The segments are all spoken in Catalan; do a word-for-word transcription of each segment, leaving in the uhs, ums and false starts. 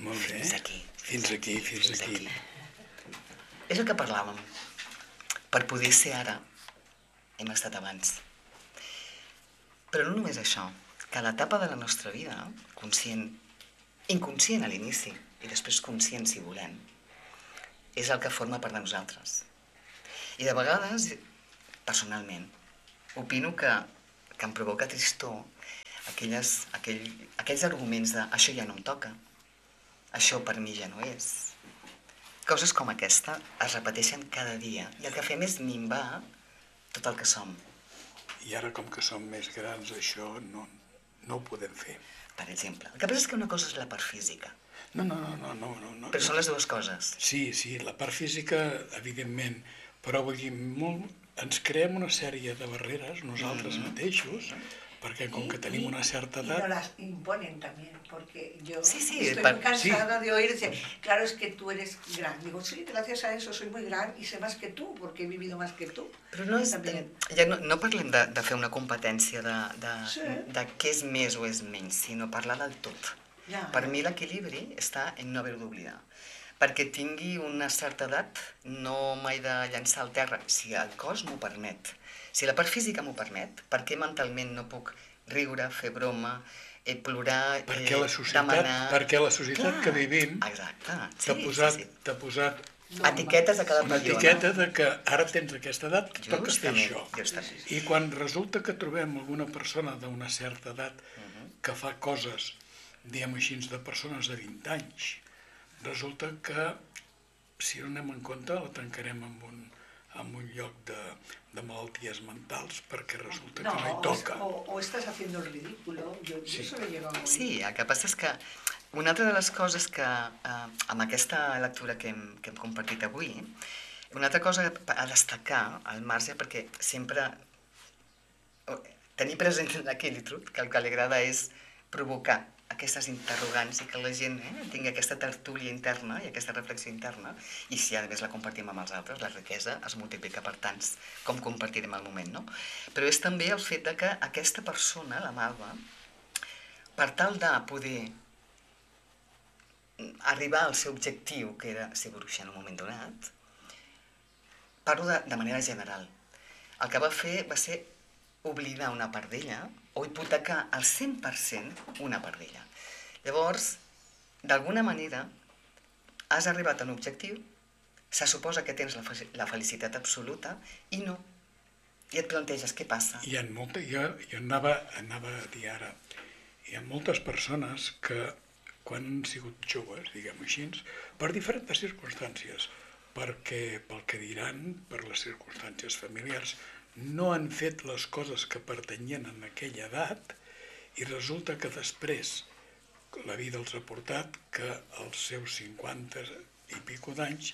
Molt bé. Fins aquí. Fins aquí, fins aquí. És el que parlàvem. Per poder ser ara, hem estat abans. Però no només això, que a l'etapa de la nostra vida, conscient, inconscient a l'inici, i després conscient si volem, és el que forma part de nosaltres. I de vegades, personalment, opino que, que em provoca tristor aquelles, aquell, aquells arguments de això ja no em toca, això per mi ja no és. Coses com aquesta es repeteixen cada dia i el que fem és minvar tot el que som. I ara, com que som més grans, això no, no ho podem fer. Per exemple, el que passa és que una cosa és la part física. No, no, no, no, no, no, no. Però són les dues coses. Sí, sí, la part física, evidentment, però vull dir, molt, ens creem una sèrie de barreres nosaltres mm-hmm. mateixos, perquè com que tenim una certa edad... Y nos las imponen también, porque yo sí, sí, estoy para, muy cansada sí. de oír decir, claro, es que tú eres gran. Digo, sí, gracias a eso soy muy gran y sé más que tú, porque he vivido más que tú. Però no, és, ja no, no parlem de, de fer una competència de, de, sí. de què és més o és menys, sinó parlar del tot. Ja, per ja. mi l'equilibri està en no haver-ho d'oblidar. Perquè tingui una certa edat, no m'he de llançar al terra, si el cos m'ho permet. Si la part física m'ho permet, per què mentalment no puc riure, fer broma, eh, plorar, perquè la eh, societat, demanar... Perquè la societat Clar, que vivim exacte, sí, t'ha posat, sí, sí. t'ha posat No, etiquetes a cada una persona. etiqueta de que ara tens aquesta edat, que toca fer Justament, això. justament. I quan resulta que trobem alguna persona d'una certa edat que fa coses, diguem així, de persones de vint anys, resulta que, si no anem en compte, la tancarem en un, en un lloc de, de malalties mentals, perquè resulta no, que no hi toca. O, o estás haciendo el ridículo. Yo, Sí. yo eso lo he llegado a oír. Sí, el que passa és que una altra de les coses que, eh, amb aquesta lectura que hem, que hem compartit avui, una altra cosa a destacar al marge, perquè sempre tenir present l'equilibri, que el que li agrada és provocar aquestes interrogants i que la gent eh, tingui aquesta tertúlia interna i aquesta reflexió interna, i si a més la compartim amb els altres, la riquesa es multiplica per tants com compartirem al moment, no? Però és també el fet de que aquesta persona, la Malva, per tal de poder arribar al seu objectiu, que era ser bruixa en un moment donat, parlo de, de manera general. El que va fer va ser oblidar una part d'ella o hipotecar al cent per cent una part d'ella. Llavors, d'alguna manera, has arribat a un objectiu, se suposa que tens la, la felicitat absoluta i no. I et planteges què passa. Hi ha molta, jo, jo anava, anava a dir ara, hi ha moltes persones que quan han sigut joves, diguem així, per diferents circumstàncies, perquè pel que diran, per les circumstàncies familiars, no han fet les coses que pertanyien en aquella edat i resulta que després la vida els ha portat que als seus cinquanta i pico d'anys,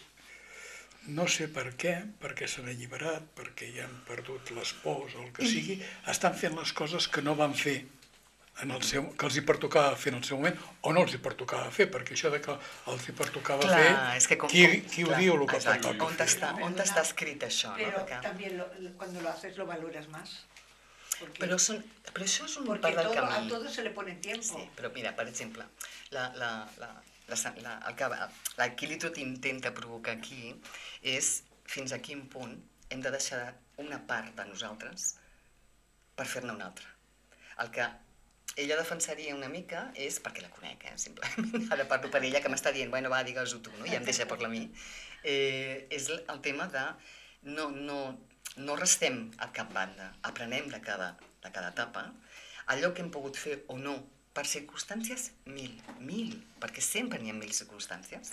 no sé per què, perquè s'han alliberat, perquè ja han perdut les pors o el que sigui, estan fent les coses que no van fer en el seu, que els hi pertocava fer en el seu moment o no els hi pertocava fer, perquè això de que els hi pertocava clar, fer, és que com, qui, com, qui clar, ho diu el que exacte, pertoca on fer? està, on està escrit això? Pero no? Perquè... también lo, cuando lo haces lo valoras más. Porque, Però, són, però això és un porque part del todo, camí. a todo se le pone tiempo. Sí, però mira, per exemple, la, la, la, la, la, el que l'equilibri t'intenta provocar aquí és fins a quin punt hem de deixar una part de nosaltres per fer-ne una altra. El que ella defensaria una mica és, perquè la conec, eh, simplement, ara parlo per ella que m'està dient, bueno, va, digues-ho tu, no? I em deixa parlar a mi, eh, és el tema de no, no, no restem a cap banda, aprenem de cada, de cada etapa, allò que hem pogut fer o no, per circumstàncies mil, mil, perquè sempre n'hi ha mil circumstàncies,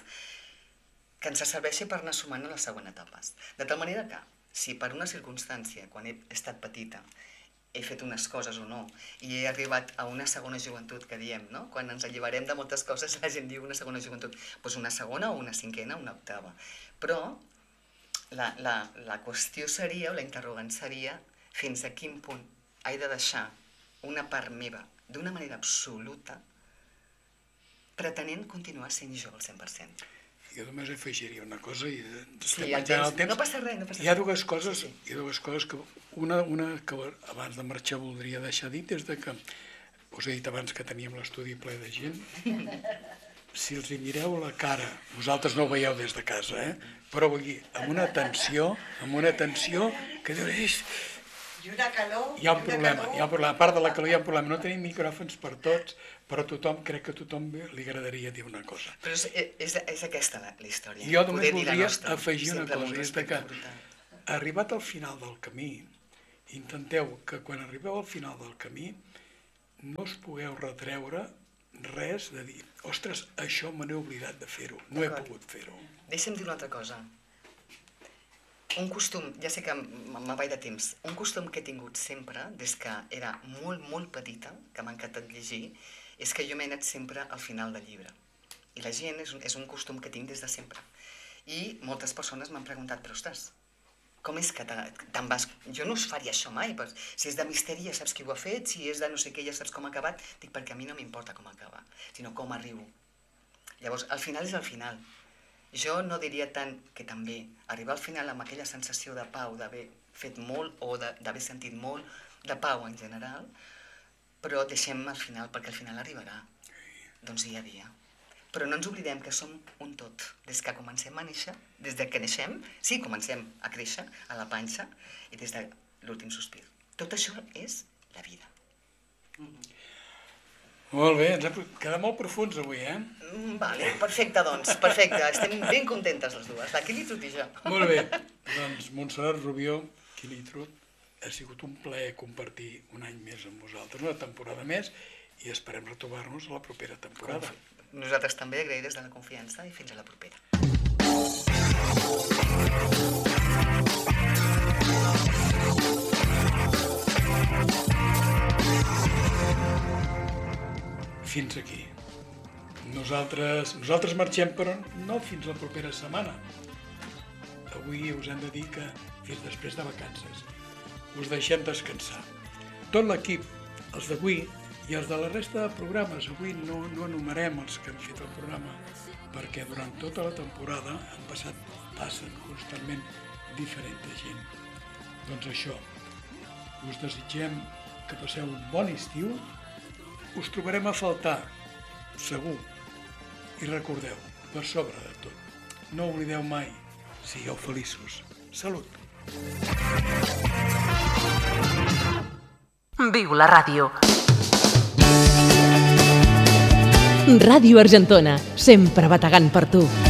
que ens serveixi per anar sumant a les següents etapes. De tal manera que, si per una circumstància, quan he estat petita, he fet unes coses o no, i he arribat a una segona joventut, que diem, no? Quan ens alliberem de moltes coses, la gent diu una segona joventut, doncs una segona o una cinquena o una octava. Però la, la, la qüestió seria, o la interrogant seria, fins a quin punt he de deixar una part meva d'una manera absoluta pretenent continuar sent jo al cent per cent. Jo només afegiria una cosa i Sí, estem el menjant el temps. temps. No passa res, no passa Hi ha res. dues coses, Sí, sí. hi ha dues coses que una, una que abans de marxar voldria deixar dit és de que us he dit abans que teníem l'estudi ple de gent. si els hi mireu la cara, vosaltres no ho veieu des de casa, eh? Però vull dir, amb una tensió, amb una tensió que dius, I una calor... hi ha un i una problema, calor. hi ha un problema, a part de la calor hi ha un problema, no tenim micròfons per tots, però a tothom, crec que a tothom li agradaria dir una cosa. Però és, és, és aquesta la, la història. Jo només Poder dir la voldria nostra, afegir una sempre amb un cosa, és de respecte que, brutal. arribat al final del camí, intenteu que quan arribeu al final del camí no us pugueu retreure res de dir, ostres, això me n'he oblidat de fer-ho, no he D'acord. pogut fer-ho. Deixa'm dir una altra cosa. Un costum, ja sé que me vaig de temps, un costum que he tingut sempre, des que era molt, molt petita, que m'ha encantat llegir, és que jo m'he anat sempre al final del llibre. I la gent, és un, és un costum que tinc des de sempre. I moltes persones m'han preguntat, però ostres, com és que te'n vas... Jo no us faria això mai, però si és de misteri ja saps qui ho ha fet, si és de no sé què ja saps com ha acabat, dic perquè a mi no m'importa com acaba, sinó com arribo. Llavors, al final és al final. Jo no diria tant que també arribar al final amb aquella sensació de pau, d'haver fet molt o d'haver sentit molt, de pau en general, però deixem al final, perquè al final arribarà, doncs dia a dia. Però no ens oblidem que som un tot, des que comencem a néixer, des de que neixem, sí, comencem a créixer a la panxa i des de l'últim sospir. Tot això és la vida. Molt bé, ens hem quedat molt profuns avui, eh? Mm, Vale, perfecte, doncs, perfecte. Estem ben contentes les dues, la Quilitrut i jo. Molt bé, doncs Montserrat Rubió, Quilitrut, ha sigut un plaer compartir un any més amb vosaltres, una temporada més, i esperem retrobar-nos a la propera temporada. Nosaltres també agraïdes de la confiança i fins a la propera. Fins aquí. Nosaltres, nosaltres marxem, però no fins la propera setmana. Avui us hem de dir que fins després de vacances. Us deixem descansar. Tot l'equip, els d'avui i els de la resta de programes, avui no, no enumerem els que han fet el programa, perquè durant tota la temporada han passat, passen constantment diferent gent. Doncs això, us desitgem que passeu un bon estiu, us trobarem a faltar, segur, i recordeu, per sobre de tot, no oblideu mai, sigueu feliços. Salut! Viu la ràdio. Ràdio Argentona, sempre bategant per tu.